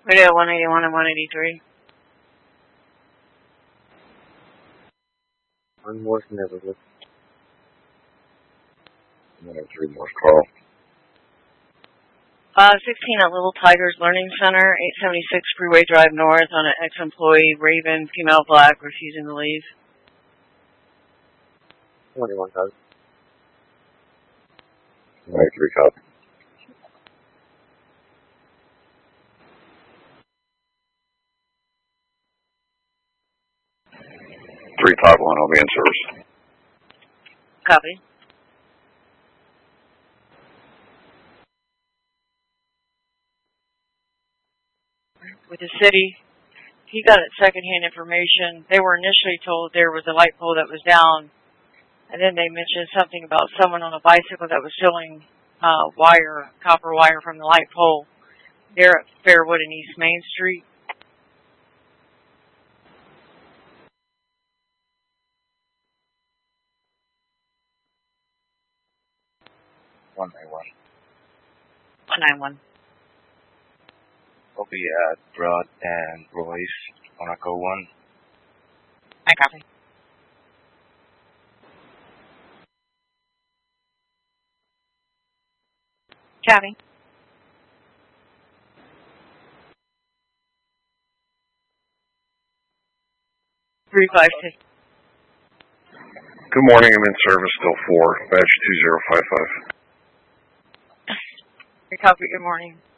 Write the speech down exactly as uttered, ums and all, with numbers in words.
Radio one eighty-one and one eighty-three. One Morse neighborhood. one oh three Morse call. Uh, sixteen at Little Tigers Learning Center, eight seventy-six Freeway Drive North, on an ex-employee, Raven, female black, refusing to leave. twenty-one thousand. twenty-three copy. three five one will be in service. Copy. With the city, he got secondhand information. They were initially told there was a light pole that was down, and then they mentioned something about someone on a bicycle that was stealing uh, wire, copper wire from the light pole there at Fairwood and East Main Street. one nine one. one nine one. We'll be at Broad and Royce on Echo one. I copy. Copy. three five six. Good morning, I'm in service still four, badge two zero five five. Copy, good morning.